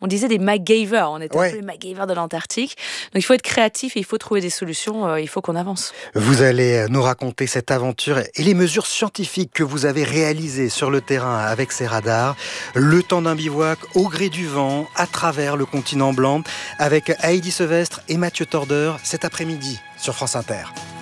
on disait des MacGyver, on était un peu les MacGyver de l'Antarctique. Donc il faut être créatif et il faut trouver des solutions, il faut qu'on avance. Vous allez nous raconter cette aventure et les mesures scientifiques que vous avez réalisées sur le terrain avec ces radars. Le temps d'un bivouac au gré du vent, à travers le continent blanc, avec Heidi Sevestre et Mathieu Torder cet après-midi sur France Inter.